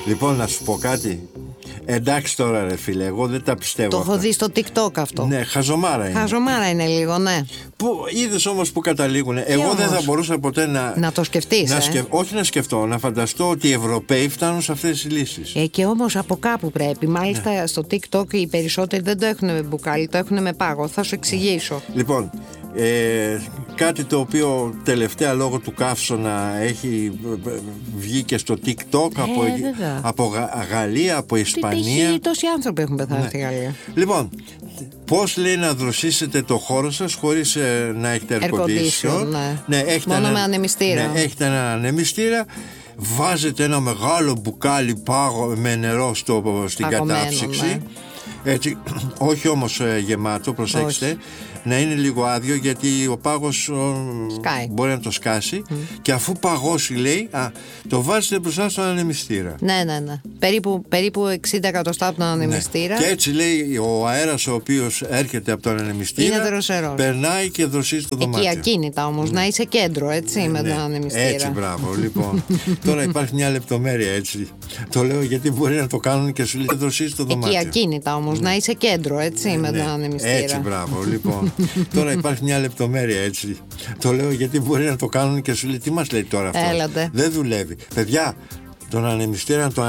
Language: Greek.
Λοιπόν, να σου πω κάτι. Εντάξει τώρα, ρε φίλε, εγώ δεν τα πιστεύω. Το έχω δει στο TikTok αυτό. Ναι, χαζομάρα είναι. Χαζομάρα είναι λίγο, ναι. Είδες όμως που καταλήγουν. Εγώ δεν θα μπορούσα ποτέ να το σκεφτείς. Όχι να σκεφτώ, να φανταστώ ότι οι Ευρωπαίοι φτάνουν σε αυτές τις λύσεις. Και όμως από κάπου πρέπει. Μάλιστα στο TikTok οι περισσότεροι δεν το έχουν με μπουκάλι, το έχουν με πάγο. Θα σου εξηγήσω. Λοιπόν, κάτι το οποίο τελευταία λόγω του καύσωνα έχει βγει και στο TikTok από Γαλλία, από Ισπανία. Τόσοι άνθρωποι έχουν πεθάνει στη Γαλλία. Λοιπόν, πώς λέει να δροσίσετε το χώρο σας χωρίς να έχετε air condition. Μόνο με ανεμιστήρα. Ναι, έχετε ένα ανεμιστήρα. Βάζετε ένα μεγάλο μπουκάλι πάγο με νερό στην κατάψυξη. Έτσι, όχι όμως γεμάτο, προσέξτε. Όχι. Να είναι λίγο άδειο, γιατί ο πάγος μπορεί να το σκάσει. Και αφού παγώσει, λέει, το βάζετε μπροστά στον ανεμιστήρα. Ναι. Περίπου 60 εκατοστά από τον ανεμιστήρα. Και έτσι, λέει, ο αέρας ο οποίος έρχεται από τον ανεμιστήρα είναι δροσερός. Περνάει και δροσίζει το δωμάτιο. Εκεί ακίνητα όμως, να είσαι κέντρο, έτσι, με τον ανεμιστήρα. Έτσι, μπράβο. Λοιπόν, τώρα υπάρχει μια λεπτομέρεια, έτσι. Το λέω γιατί μπορεί να το κάνουν και σου λέει δροσίζει το δωμάτιο. Εκεί ακίνητα όμως, να είσαι κέντρο, έτσι, με τον ανεμιστήρα. Έτσι, μπράβο. Λοιπόν, τώρα υπάρχει μια λεπτομέρεια, έτσι. Το λέω γιατί μπορεί να το κάνουν και σου λέει τι μας λέει τώρα αυτό. Έλατε. Δεν δουλεύει. Παιδιά, τον ανεμιστήρα